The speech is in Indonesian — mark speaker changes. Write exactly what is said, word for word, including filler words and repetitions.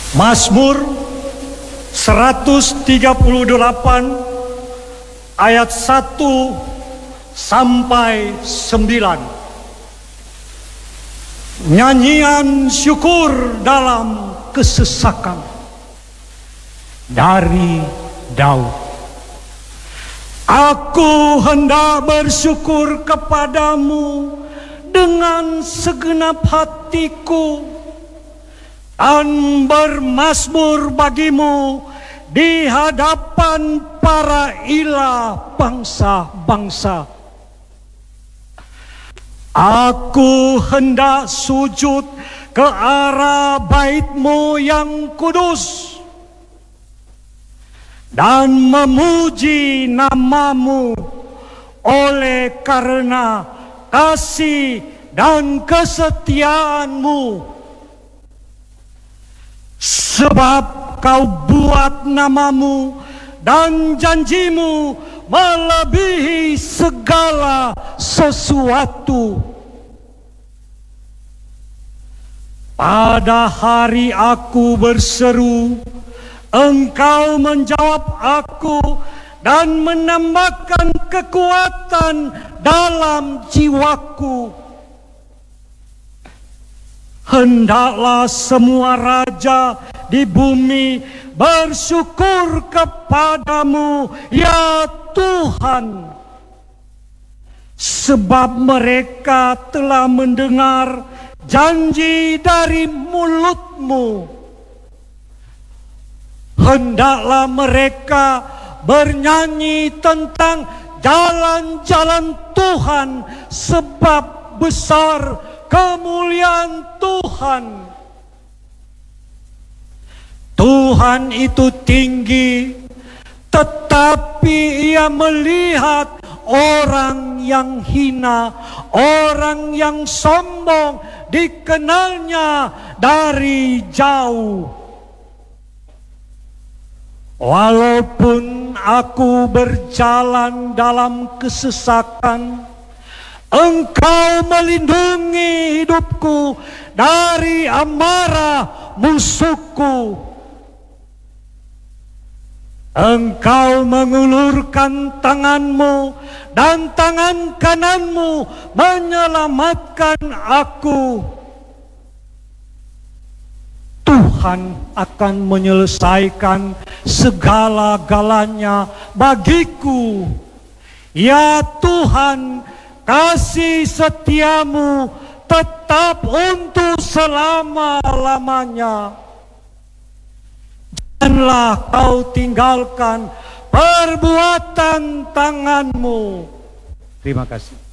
Speaker 1: Mazmur seratus tiga puluh delapan ayat satu sampai sembilan. Nyanyian syukur dalam kesesakan dari Daud. Aku hendak bersyukur kepadamu dengan segenap hatiku dan bermazmur bagimu di hadapan para ilah bangsa-bangsa. Aku hendak sujud ke arah bait-Mu yang kudus dan memuji nama-Mu oleh karena kasih dan kesetiaan-Mu. Sebab Kau buat nama-Mu dan janji-Mu melebihi segala sesuatu. Pada hari aku berseru, Engkau menjawab aku dan menambahkan kekuatan dalam jiwaku. Hendaklah semua raja di bumi bersyukur kepadamu, ya Tuhan. Sebab mereka telah mendengar janji dari mulut-Mu. Hendaklah mereka bernyanyi tentang jalan-jalan Tuhan, sebab besar kemuliaan Tuhan. Tuhan itu tinggi, tetapi Ia melihat orang yang hina, orang yang sombong dikenalnya dari jauh. Walaupun aku berjalan dalam kesesakan, Engkau melindungi hidupku dari amarah musuhku. Engkau mengulurkan tangan-Mu dan tangan kanan-Mu menyelamatkan aku. Tuhan akan menyelesaikan segala-galanya bagiku. Ya Tuhan, kasih setiamu tetap untuk selama-lamanya. Janganlah Kau tinggalkan perbuatan tangan-Mu. Terima kasih.